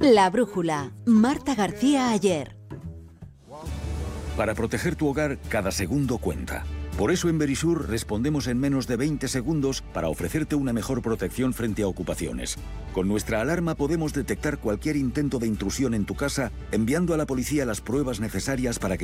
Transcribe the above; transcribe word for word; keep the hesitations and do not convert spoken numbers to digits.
La Brújula. Marta García Ayer. Para proteger tu hogar, cada segundo cuenta. Por eso en Verisur respondemos en menos de veinte segundos para ofrecerte una mejor protección frente a ocupaciones. Con nuestra alarma podemos detectar cualquier intento de intrusión en tu casa, enviando a la policía las pruebas necesarias para que